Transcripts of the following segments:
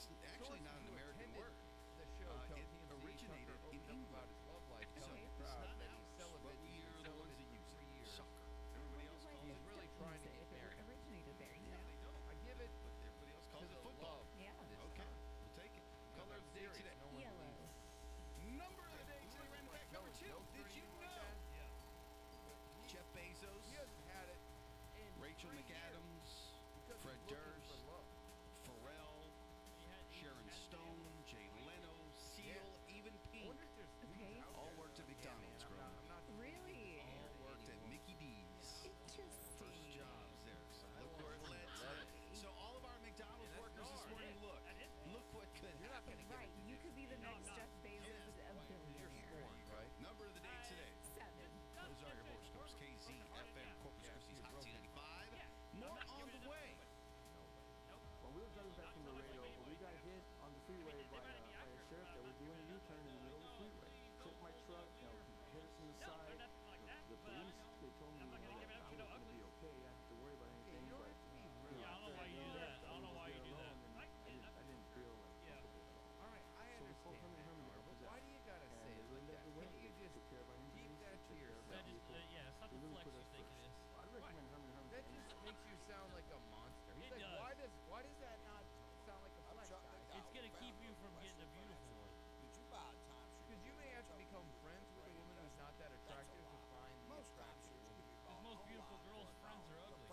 It's actually not an American word. The show It originated in England. So it's not ours, but we are the ones that use it. Soccer. Everybody else calls He's it. really trying to get married. Originated there, you know. I give it But everybody else calls it football. Yeah. Okay, we'll take it. Color of the day today. No one Yellow. believes. Number of the day today, ran back number 2. Did you know? Jeff Bezos, He hasn't had it in Rachel 3 years McAdams, because Fred he's looking Durst, for love. Pharrell, Sharon Stone, Jay Leno, Seal, even I Pink, wonder if there's Okay. dudes out all there. worked at McDonald's Yeah, growing man, up. I'm not Really? All worked at Mickey D's. Interesting. First jobs there. So look where it led to. So all of our McDonald's workers this morning, look what could You're not happen. going to get Right, it. you could be the next Jeff Bezos, a You're billionaire. scorned, right? Number of the day today. 7. Those are your horoscopes. KZ, FM, Corpus Christi, Hot 95. More on the way. Well, we were driving back from Laredo, but we got hit on the freeway by a sheriff that was doing a U-turn in the middle of the freeway. Took my truck, hit us in the side. The police, they told me that I was going to be okay. I didn't have to worry about anything. you don't But, have to be you rude. know, Yeah, I don't know why you do that. I don't know why you do that. I didn't feel like comfortable at all. All right, I So we called understand Herman that, Herman. but why do you gotta say it like that? Can you just took care of our keep injuries, that they to took care of yourself? That our just, vehicle. yeah, it's not They the really flex put you us think it first. is. I'd recommend Herman Herman. That just makes you sound like a monster. He's It like, does. why does that not sound like a flex guy? It's gonna keep you from getting a beautiful one. Because you may have to become friends with a woman who's not that attractive to find the attractive woman. Because most beautiful girls' friends are ugly.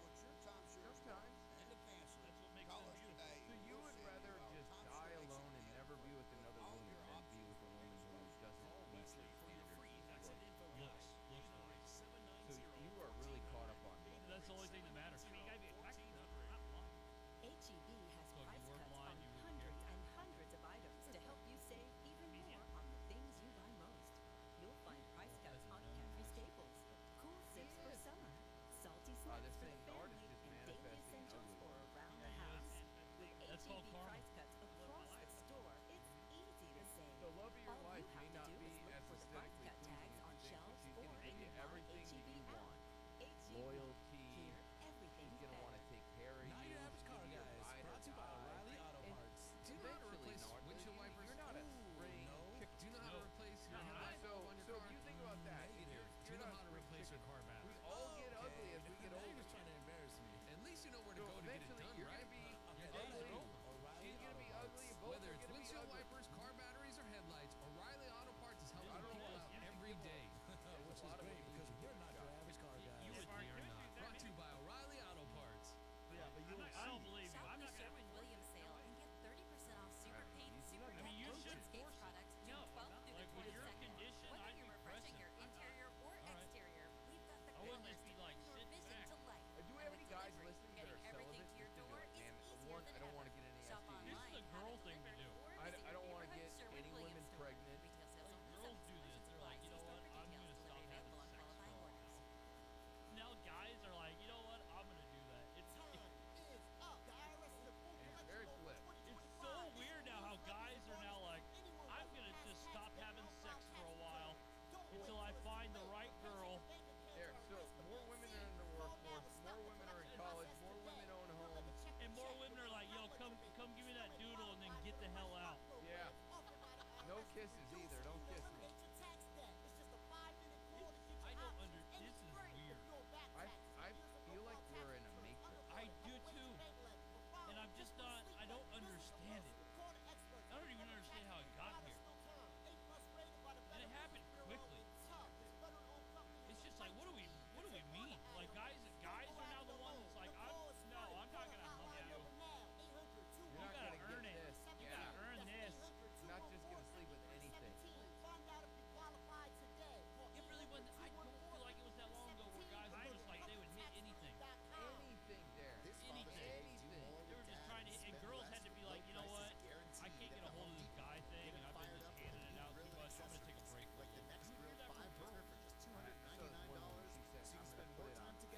Sometimes. That's what makes them beautiful. So you would rather just die alone and never be with another woman than be with a woman who doesn't meet your standards. Looks wise. So you are really caught up on looks. That's the only thing that matters. I mean, you gotta be attractive, not blind. HEB has So if price you weren't cuts blind, on you wouldn't hundreds care. and hundreds of items to help you save even more on the things you buy most. You'll find price cuts on Cafe Staples, cool sips for Yes. summer, salty they're snacks for the saying art is family, just and daily manifesting essentials ugly. for around the house. With That's called HEB karma. price cuts across the store, it's easy to save. The love of your All life you have may to not do be is look as for the price aesthetically cut pleasing tags as on you think, shelves but she's or gonna in give you your everything that HEB you app. want. HEB. Loyalty. Here, everything's She's gonna want to better. take care of you. Not your average car, give you a guys. ride or Brought to you by die. O'Reilly Auto And Parts. Do you know how to eventually, replace Nard, windshield wipers? You're not a spring no. chick. Do you know how to No. replace your No, light So, bulb on your so car? if you think about that, Negative. you're, Do you you're know not how to spring replace your chicken. car We battery? all get ugly as we get Now you're older. just trying to embarrass me. At least you know where to So go to get it eventually, done, you're right? gonna be You're ugly. O'Reilly She's gonna be Auto ugly. Parts. Both Whether are it's gonna be windshield ugly. wipers, car batteries, or headlights, O'Reilly Auto Parts is helping I don't people know. out every day. Which is great because we're not your average car guys. You would We be are or not. not. Brought to you by O'Reilly Auto Parts. Yeah, but you I don't believe you. Shop I'm the not gonna. Sherwin-Williams sale and get 30% off Super Paint, Super I mean, you Pet, should and Skates force it. products June No, 12th through like, the with your 22nd. condition, Whether I'd you're be refreshing pressing. your interior or All right. exterior, we've got the I wouldn't colors just be to like, bring your sit vision back. to life. Do we have And any with guys delivery, listening that getting are everything celibate? to your Just door because, is man, easier one, than I don't ever. want to get any Shop STDs. This is online, a girl have it thing to